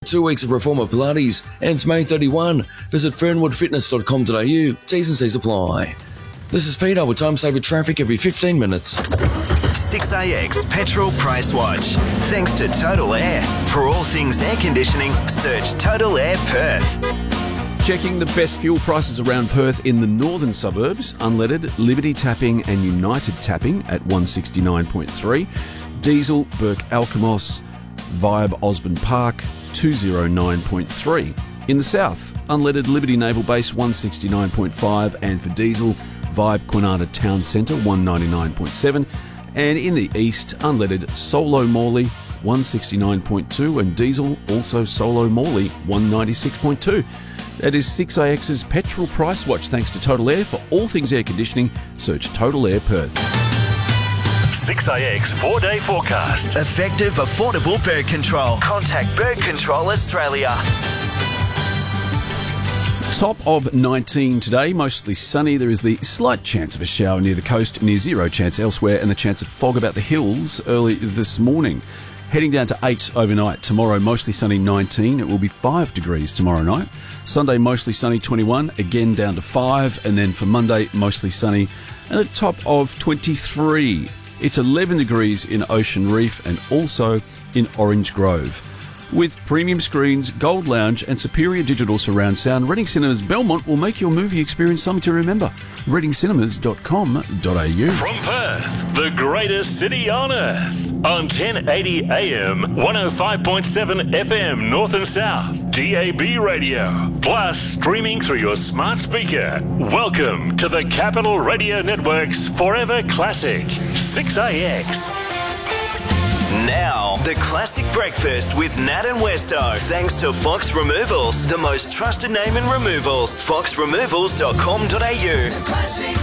2 weeks of Reformer Pilates. Ends May 31. Visit fernwoodfitness.com.au. T's and C's apply. This is Peter with Time Saver Traffic every 15 minutes. 6AX Petrol Price Watch. Thanks to Total Air. For all things air conditioning, search Total Air Perth. Checking the best fuel prices around Perth in the northern suburbs. Unleaded, Liberty Tapping and United Tapping at 169.3. Diesel, Burke Alkimos, Vibe Osborne Park, 209.3. In the south, unleaded Liberty Naval Base 169.5, and for diesel, Vibe Quinata Town Centre 199.7, and in the east, unleaded Solo Morley 169.2, and diesel also Solo Morley 196.2. That is 6AX's Petrol Price Watch. Thanks to Total Air. For all things air conditioning, search Total Air Perth. 6AX 4-day forecast. Effective, affordable bird control. Contact Bird Control Australia. Top of 19 today, mostly sunny. There is the slight chance of a shower near the coast, near zero chance elsewhere, and the chance of fog about the hills early this morning. Heading down to 8 overnight. Tomorrow, mostly sunny, 19. It will be 5 degrees tomorrow night. Sunday, mostly sunny, 21. Again down to 5. And then for Monday, mostly sunny and a top of 23. It's 11 degrees in Ocean Reef and also in Orange Grove. With premium screens, Gold Lounge and superior digital surround sound, Reading Cinemas Belmont will make your movie experience something to remember. readingcinemas.com.au. From Perth, the greatest city on earth. On 1080 AM, 105.7 FM North and South, DAB radio. Plus, streaming through your smart speaker. Welcome to the Capital Radio Network's Forever Classic, 6AX. Now, the classic breakfast with Nat and Westo. Thanks to Fox Removals, the most trusted name in removals. foxremovals.com.au.